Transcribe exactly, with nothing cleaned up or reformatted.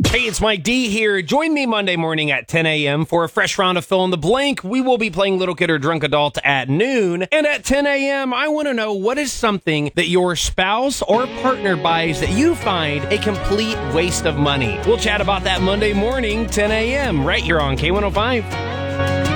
Hey, it's Mike D here. Join me Monday morning at ten a.m. for a fresh round of Fill in the Blank. We will be playing Little Kid or Drunk Adult at noon. And at ten a.m., I want to know, what is something that your spouse or partner buys that you find a complete waste of money? We'll chat about that Monday morning, ten a.m., right here on K one oh five.